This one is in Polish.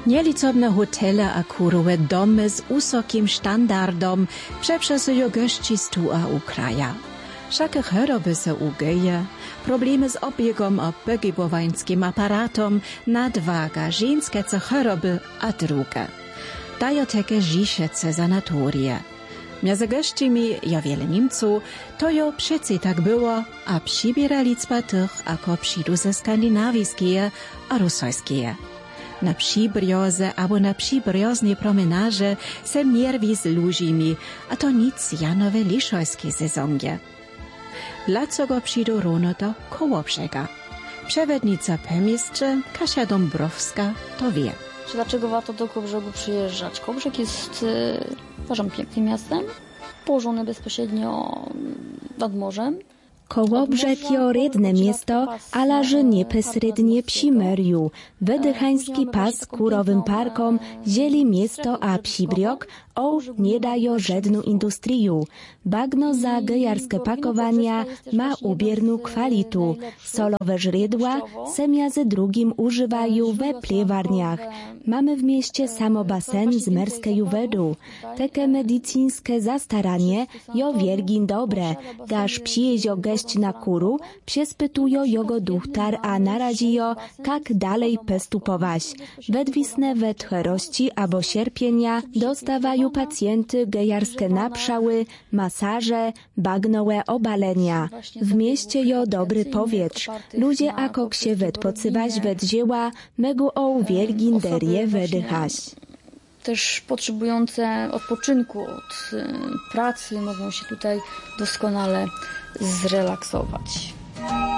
Nielicobne hotele a kurowe domy z wysokim standardom przeprzesują gości z tu a Ukraja. Wszakie choroby se ugeje, problemy z obiegom a pogibowańskim aparatom, nadwaga, żeńskie choroby a drugie. Dają takie żiszece sanatorie. Między gościmi ja wiele Niemców, to jo przecie tak było, a przybierali tych, ako przyjdą ze skandynawskie a rusojskie. Na przybrioze albo na przybrioznej promenarze se mierwi z ludźmi, a to nic janowe liszojskie sezonie. Dlaczego przyjdą równo do Kołobrzega? Przewodnica Pemiestrze Kasia Dąbrowska to wie. Dlaczego warto do Kołobrzegu przyjeżdżać? Kołobrzeg jest, uważam, pięknym miastem, położone bezpośrednio nad morzem. Kołobrzeg jo redne miesto, ale że nieposrednie przy Meriu. Wydychański pas z kurowym parkom dzieli miasto a przybriok, nie dają żadną industrię. Bagno za gejarskie pakowania ma ubierną kwalitu. Solowe źródła se między drugim używają we plewarniach. Mamy w mieście samo basen z morskiej wodą. Takie medycyńskie zastaranie jo wielgin dobre. Gaż przyjeździo gość na kuru, przespytują jego duchtar a naradzijo, jak dalej postupować. Wedwisne wetcherości albo sierpienia dostawają pacjenty gejarskie naprzały, masaże, bagnowe obalenia. W mieście jo dobry powietrz. Ludzie ako się odpocywać dzieła, mogą o wielgin derie wydychać. Też potrzebujące odpoczynku od pracy mogą się tutaj doskonale zrelaksować.